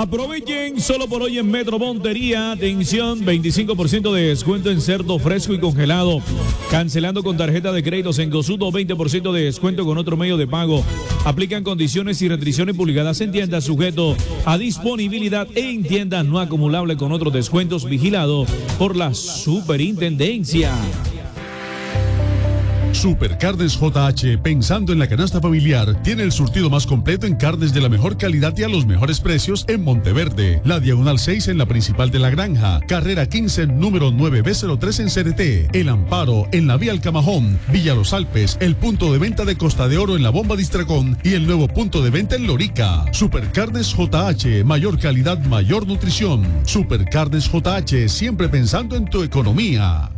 Aprovechen solo por hoy en Metro Montería. Atención, 25% de descuento en cerdo fresco y congelado. Cancelando con tarjeta de créditos en Gosuto, 20% de descuento con otro medio de pago. Aplican condiciones y restricciones publicadas en tiendas, sujeto a disponibilidad en tiendas, no acumulable con otros descuentos, vigilado por la Superintendencia. Supercarnes JH, pensando en la canasta familiar, tiene el surtido más completo en carnes de la mejor calidad y a los mejores precios en Monteverde, la Diagonal 6 en la principal de La Granja, carrera 15, número 9B03 en CRT, El Amparo en la vía Alcamajón, Villa Los Alpes, el punto de venta de Costa de Oro en la Bomba Distracón y el nuevo punto de venta en Lorica. Supercarnes JH, mayor calidad, mayor nutrición. Supercarnes JH, siempre pensando en tu economía.